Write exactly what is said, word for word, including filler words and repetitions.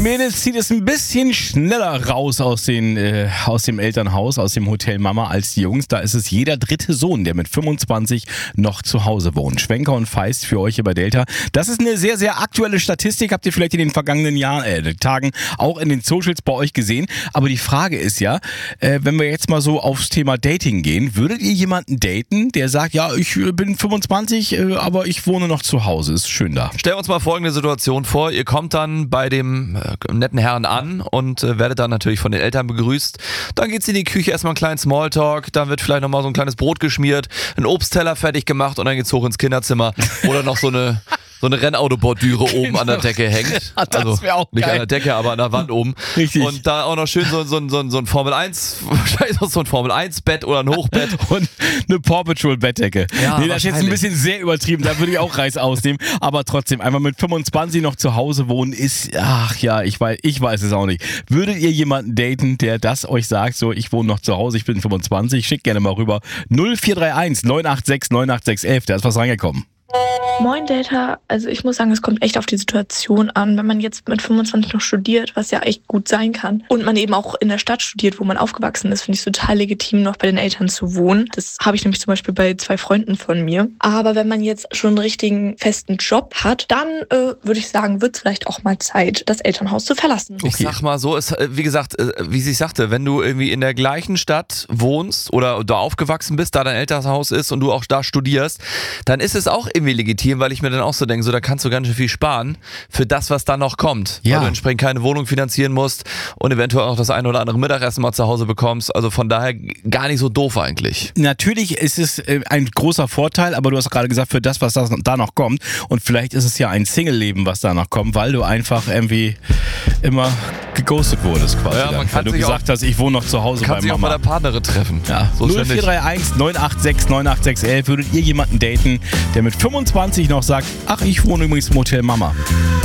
Mädels zieht es ein bisschen schneller raus aus, den, äh, aus dem Elternhaus, aus dem Hotel Mama als die Jungs. Da ist es jeder dritte Sohn, der mit fünfundzwanzig noch zu Hause wohnt. Schwenker und Feist für euch hier bei Delta. Das ist eine sehr, sehr aktuelle Statistik. Habt ihr vielleicht in den vergangenen Jahren, äh, Tagen auch in den Socials bei euch gesehen. Aber die Frage ist ja, äh, wenn wir jetzt mal so aufs Thema Dating gehen, würdet ihr jemanden daten, der sagt, ja, ich bin fünfundzwanzig, äh, aber ich wohne noch zu Hause. Ist schön da. Stellen wir uns mal folgende Situation vor. Ihr kommt dann bei dem äh, netten Herrn an und äh, werdet dann natürlich von den Eltern begrüßt. Dann geht's in die Küche, erstmal einen kleinen Smalltalk, dann wird vielleicht nochmal so ein kleines Brot geschmiert, ein Obstteller fertig gemacht und dann geht's hoch ins Kinderzimmer, wo dann noch so eine so eine Rennautobordüre oben an der Decke hängt. Ja, das also wäre auch nicht geil. an der Decke, aber an der Wand oben. Richtig. Und da auch noch schön so, so, so, so ein Formel eins, wahrscheinlich noch so ein Formel eins Bett oder ein Hochbett. Und eine Paw Patrol Bettdecke. Ja, nee, das ist jetzt ein wahrscheinlich. bisschen sehr übertrieben, da würde ich auch Reis ausnehmen. Aber trotzdem, einfach mit fünfundzwanzig noch zu Hause wohnen ist, ach ja, ich weiß, ich weiß es auch nicht. Würdet ihr jemanden daten, der das euch sagt, so, ich wohne noch zu Hause, ich bin fünfundzwanzig, schickt gerne mal rüber. null vier drei eins neun acht sechs neun acht sechs eins eins, da ist was reingekommen. Moin Delta, also ich muss sagen, es kommt echt auf die Situation an, wenn man jetzt mit fünfundzwanzig noch studiert, was ja echt gut sein kann, und man eben auch in der Stadt studiert, wo man aufgewachsen ist, finde ich es total legitim, noch bei den Eltern zu wohnen. Das habe ich nämlich zum Beispiel bei zwei Freunden von mir. Aber wenn man jetzt schon einen richtigen festen Job hat, dann äh, würde ich sagen, wird es vielleicht auch mal Zeit, das Elternhaus zu verlassen. Ich sag mal so, es, wie gesagt, äh, wie sie sagte, wenn du irgendwie in der gleichen Stadt wohnst oder da aufgewachsen bist, da dein Elternhaus ist und du auch da studierst, dann ist es auch irgendwie legitim, weil ich mir dann auch so denke, so, da kannst du ganz schön viel sparen für das, was dann noch kommt. Ja. Weil du entsprechend keine Wohnung finanzieren musst und eventuell auch das eine oder andere Mittagessen mal zu Hause bekommst. Also von daher gar nicht so doof eigentlich. Natürlich ist es äh, ein großer Vorteil, aber du hast gerade gesagt, für das, was das, da noch kommt. Und vielleicht ist es ja ein Single-Leben, was da noch kommt, weil du einfach irgendwie immer geghostet wurdest quasi. Ja, man dann, kann weil du sich gesagt hast, ich wohne noch zu Hause Kann bei sich auch Mama. bei der Partnerin treffen. Ja. So ist ja null vier nicht. drei eins neun acht sechs neun acht sechs eins eins, würdet ihr jemanden daten, der mit fünfundzwanzig noch sagt, ach, ich wohne übrigens im Hotel Mama.